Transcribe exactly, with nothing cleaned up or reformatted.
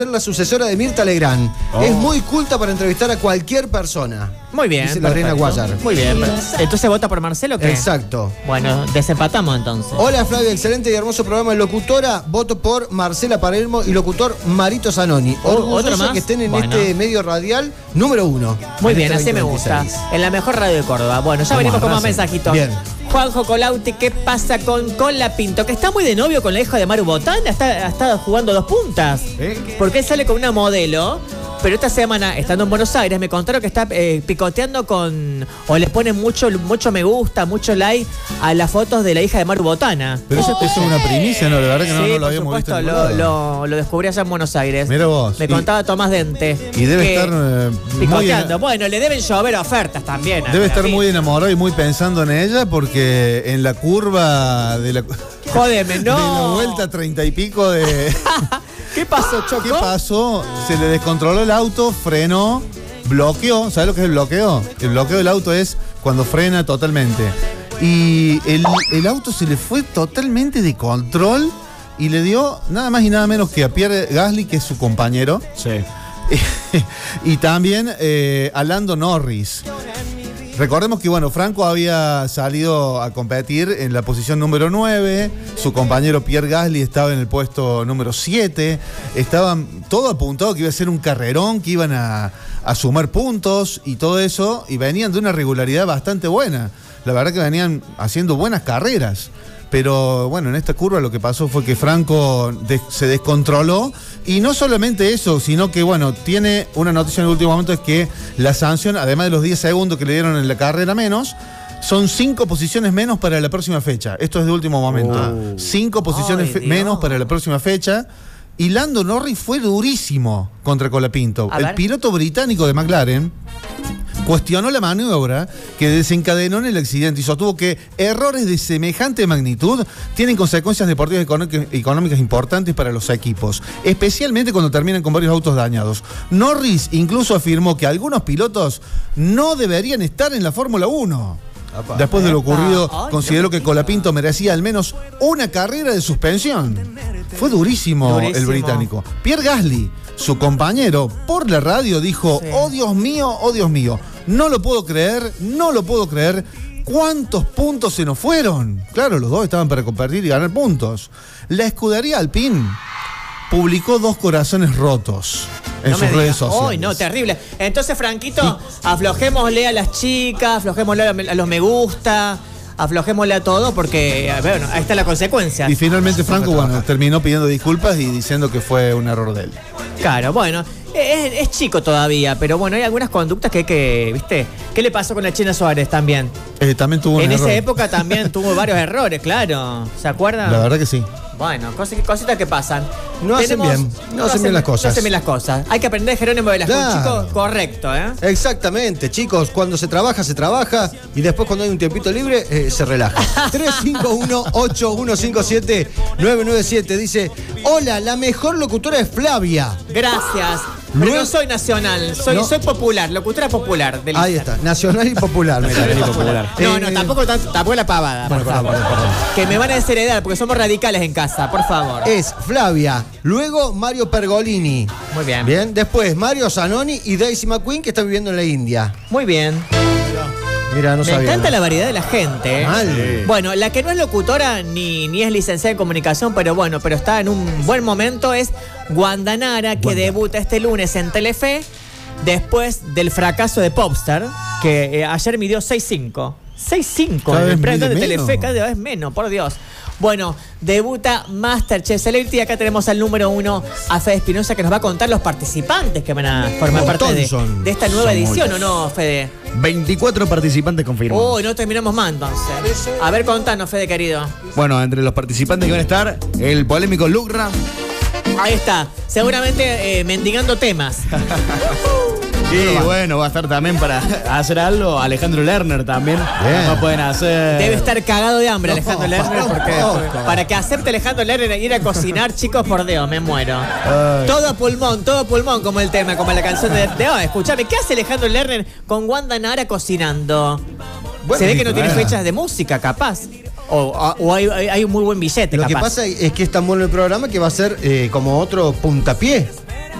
la sucesora de Mirta Legrand. Oh. Es muy culta para entrevistar a cualquier persona. Muy bien. Dice la reina Guayar. Muy bien. Entonces vota por Marcelo, ¿qué? Exacto. Bueno, desempatamos entonces. Hola Flavia, excelente y hermoso programa de locutora. Voto por Marcela Palermo y locutor Marito Zanoni. ¿Otro más? Que estén en bueno. este medio radial número uno. Muy bien, este así me gusta. En la mejor radio de Córdoba. Bueno, ya venimos con más mensajitos. Bien. Juanjo Colauti, ¿qué pasa con Colapinto? Que está muy de novio con la hija de Maru Botana, está, está jugando dos puntas. ¿Eh? Porque él sale con una modelo, pero esta semana, estando en Buenos Aires, me contaron que está eh, picoteando con... o le ponen mucho, mucho me gusta, mucho like a las fotos de la hija de Maru Botana. Pero eso, oh, eso es una primicia, ¿no? La verdad que no, sí, no lo habíamos supuesto, visto. Lo, lo, lo descubrí allá en Buenos Aires. Mira vos. Me y, contaba Tomás Dente. Y debe estar eh, picoteando. Muy bueno, le deben llover ofertas también. Debe estar muy enamorado y muy pensando en ella porque en la curva de la... Jódeme, no. De la vuelta treinta y pico de... ¿Qué pasó, Choco? ¿Qué pasó? Se le descontroló el auto, frenó, bloqueó. ¿Sabes lo que es el bloqueo? El bloqueo del auto es cuando frena totalmente. Y el, el auto se le fue totalmente de control y le dio nada más y nada menos que a Pierre Gasly, que es su compañero. Sí. Y también eh, a Lando Norris. Recordemos que, bueno, Franco había salido a competir en la posición número nueve, su compañero Pierre Gasly estaba en el puesto número siete, estaban todo apuntado que iba a ser un carrerón, que iban a, a sumar puntos y todo eso, y venían de una regularidad bastante buena. La verdad que venían haciendo buenas carreras. Pero bueno, en esta curva lo que pasó fue que Franco de, se descontroló. Y no solamente eso, sino que bueno, tiene una noticia en el último momento, es que la sanción, además de los diez segundos que le dieron en la carrera menos, son cinco posiciones menos para la próxima fecha. Esto es de último momento. Oh. Cinco posiciones Ay, menos para la próxima fecha. Y Lando Norris fue durísimo contra Colapinto. A el ver. piloto británico de McLaren cuestionó la maniobra que desencadenó en el accidente y sostuvo que errores de semejante magnitud tienen consecuencias deportivas y económicas importantes para los equipos, especialmente cuando terminan con varios autos dañados. Norris incluso afirmó que algunos pilotos no deberían estar en la Fórmula uno. Después de lo ocurrido, consideró que Colapinto merecía al menos una carrera de suspensión. Fue durísimo, durísimo. el británico. Pierre Gasly, su compañero, por la radio dijo, sí. oh Dios mío, oh Dios mío, no lo puedo creer, no lo puedo creer. ¿Cuántos puntos se nos fueron? Claro, los dos estaban para compartir y ganar puntos. La escudería Alpine publicó dos corazones rotos en no sus redes sociales. ¡Uy, no, terrible! Entonces, Franquito, aflojémosle a las chicas, aflojémosle a los me gusta, aflojémosle a todo, porque, bueno, ahí está la consecuencia. Y finalmente Franco, bueno, terminó pidiendo disculpas y diciendo que fue un error de él. Claro, bueno, es, es chico todavía, pero bueno, hay algunas conductas que hay que, ¿viste? ¿Qué le pasó con la China Suárez también? Eh, también tuvo un En error. esa época también tuvo varios errores, claro. ¿Se acuerdan? La verdad que sí. Bueno, cositas, cositas que pasan. No hacen bien, no, no hacen bien las cosas. No hacen bien las cosas. Hay que aprender Jerónimo de las claro. chicos, correcto, ¿eh? Exactamente, chicos, cuando se trabaja, se trabaja y después cuando hay un tiempito libre, eh, se relaja. tres cinco uno, ocho uno cinco siete, nueve nueve siete dice, hola, la mejor locutora es Flavia. Gracias. Pero Luego, no soy nacional, soy, no. soy popular, locutora popular. Del Ahí está, nacional y popular. Nacional y popular. No, no, tampoco, tampoco la pavada. Bueno, por perdón, favor. perdón, perdón. Que me van a desheredar porque somos radicales en casa, por favor. Es Flavia, luego Mario Pergolini. Muy bien. Bien, después Mario Zanoni y Daisy McQueen, que está viviendo en la India. Muy bien. Mira, no Me sabía, encanta ¿no? la variedad de la gente. Mal. Bueno, la que no es locutora ni, ni es licenciada en comunicación, pero bueno, pero está en un buen momento, es Wanda Nara, que Wanda. debuta este lunes en Telefe, después del fracaso de Popstar, que eh, ayer midió seis cinco. seis cinco en el premio de Telefe, cada vez menos, por Dios. Bueno, debuta Masterchef Celebrity y acá tenemos al número uno, a Fede Espinosa, que nos va a contar los participantes que van a formar parte de, de esta nueva edición, ¿o no, Fede? veinticuatro participantes confirmados. Uy, no terminamos más entonces. A ver, contanos, Fede, querido. Bueno, entre los participantes que van a estar, el polémico Lucra. Ahí está, seguramente eh, mendigando temas. Y bueno, va a estar también para hacer algo Alejandro Lerner también. No pueden hacer. Debe estar cagado de hambre Alejandro no, Lerner porque no, no. para que acepte Alejandro Lerner ir a cocinar, chicos, por Dios, me muero. Ay. Todo a pulmón, todo a pulmón como el tema, como la canción de, de hoy. Escuchame, ¿qué hace Alejandro Lerner con Wanda Nara cocinando? Bueno, se ve que no tiene fechas de música, capaz. O, o hay, hay un muy buen billete, Lo capaz. que pasa es que es tan bueno el programa que va a ser eh, como otro puntapié